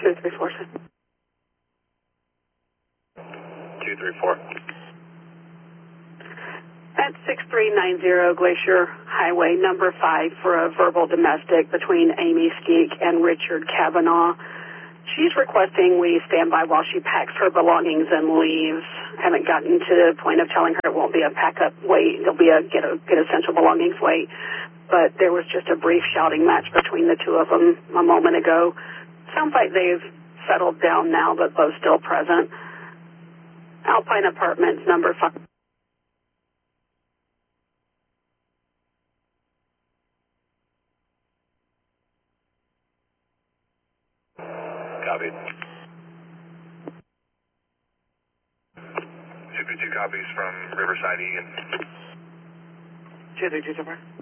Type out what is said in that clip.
234, sir. 234. At 6390 Glacier Highway, number 5, for a verbal domestic between Amy Skeek and Richard Kavanaugh. She's requesting we stand by while she packs her belongings and leaves. Haven't gotten to the point of telling her it won't be a pack-up wait. It'll be a get essential belongings wait. But there was just a brief shouting match between the two of them a moment ago. Sounds like they've settled down now, but both still present. Alpine Apartments, number 5. Copy. 232 copies from Riverside Egan. 232,